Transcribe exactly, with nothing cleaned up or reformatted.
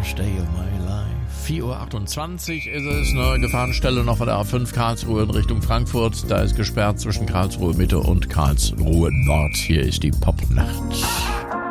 Stay in my life. vier Uhr achtundzwanzig ist es, eine Gefahrenstelle noch von der A fünf Karlsruhe in Richtung Frankfurt. Da ist gesperrt zwischen Karlsruhe Mitte und Karlsruhe Nord. Hier ist die Popnacht.